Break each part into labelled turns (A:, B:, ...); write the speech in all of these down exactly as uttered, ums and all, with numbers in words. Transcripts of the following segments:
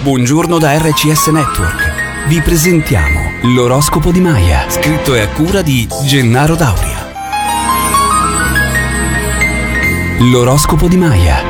A: Buongiorno da R C S Network. Vi presentiamo l'oroscopo di Maya, scritto e a cura di Gennaro Dauria. L'oroscopo di Maya.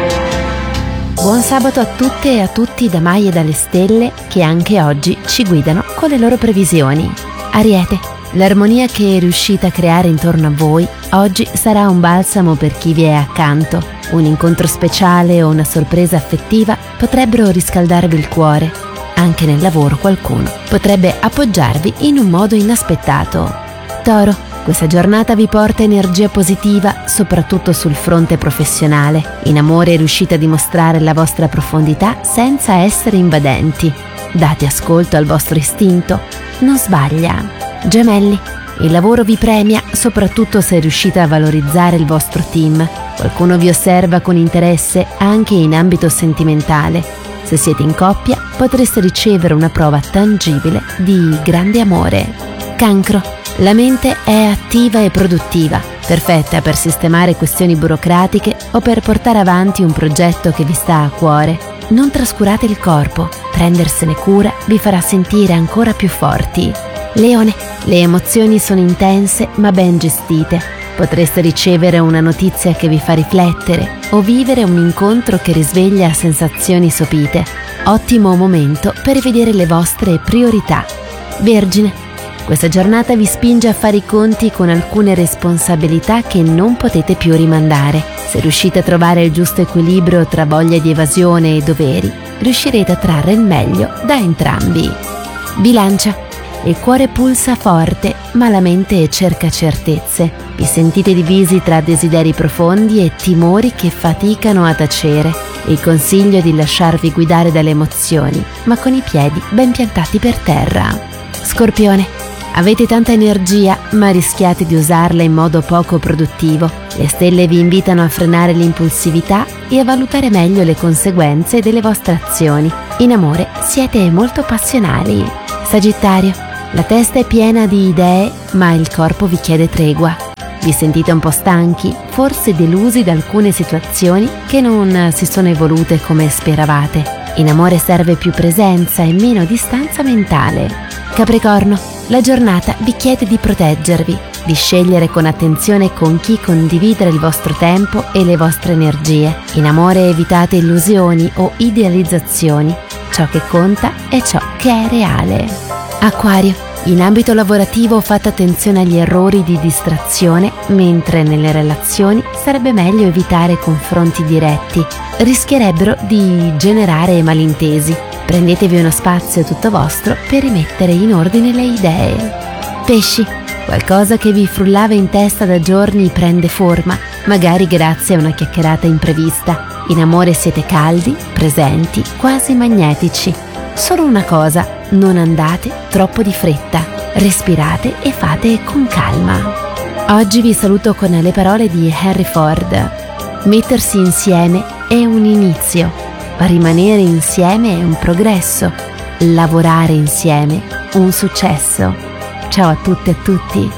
B: Buon sabato a tutte e a tutti da Maya e dalle stelle, che anche oggi ci guidano con le loro previsioni. Ariete, l'armonia che riuscite a creare intorno a voi oggi sarà un balsamo per chi vi è accanto. Un incontro speciale o una sorpresa affettiva potrebbero riscaldarvi il cuore. Anche nel lavoro qualcuno potrebbe appoggiarvi in un modo inaspettato. Toro, questa giornata vi porta energia positiva, soprattutto sul fronte professionale. In amore riuscite a dimostrare la vostra profondità senza essere invadenti. Date ascolto al vostro istinto. Non sbaglia. Gemelli, il lavoro vi premia, soprattutto se riuscite a valorizzare il vostro team. Qualcuno vi osserva con interesse anche in ambito sentimentale. Se siete in coppia, potreste ricevere una prova tangibile di grande amore. Cancro, la mente è attiva e produttiva, perfetta per sistemare questioni burocratiche o per portare avanti un progetto che vi sta a cuore. Non trascurate il corpo, prendersene cura vi farà sentire ancora più forti. Leone, le emozioni sono intense ma ben gestite. Potreste ricevere una notizia che vi fa riflettere o vivere un incontro che risveglia sensazioni sopite. Ottimo momento per rivedere le vostre priorità. Vergine, questa giornata vi spinge a fare i conti con alcune responsabilità che non potete più rimandare. Se riuscite a trovare il giusto equilibrio tra voglia di evasione e doveri, riuscirete a trarre il meglio da entrambi. Bilancia, il cuore pulsa forte, ma la mente cerca certezze. Vi sentite divisi tra desideri profondi e timori che faticano a tacere. Il consiglio è di lasciarvi guidare dalle emozioni, ma con i piedi ben piantati per terra. Scorpione, avete tanta energia, ma rischiate di usarla in modo poco produttivo. Le stelle vi invitano a frenare l'impulsività e a valutare meglio le conseguenze delle vostre azioni. In amore siete molto passionali. Sagittario, la testa è piena di idee, ma il corpo vi chiede tregua. Vi sentite un po' stanchi, forse delusi da alcune situazioni che non si sono evolute come speravate. In amore serve più presenza e meno distanza mentale. Capricorno, la giornata vi chiede di proteggervi, di scegliere con attenzione con chi condividere il vostro tempo e le vostre energie. In amore evitate illusioni o idealizzazioni. Ciò che conta è ciò che è reale. Acquario, in ambito lavorativo fate attenzione agli errori di distrazione, mentre nelle relazioni sarebbe meglio evitare confronti diretti. Rischierebbero di generare malintesi. Prendetevi uno spazio tutto vostro per rimettere in ordine le idee. Pesci, qualcosa che vi frullava in testa da giorni prende forma, magari grazie a una chiacchierata imprevista. In amore siete caldi, presenti, quasi magnetici. Solo una cosa, non andate troppo di fretta, respirate e fate con calma. Oggi vi saluto con le parole di Henry Ford. Mettersi insieme è un inizio, rimanere insieme è un progresso, lavorare insieme un successo. Ciao a tutte e a tutti.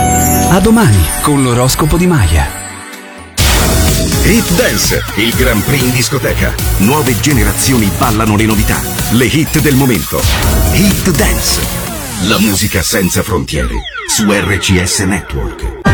A: A domani con l'oroscopo di Maya.
C: Hit Dance, il Grand Prix in discoteca. Nuove generazioni ballano le novità, le hit del momento. Hit Dance, la musica senza frontiere su R C S Network.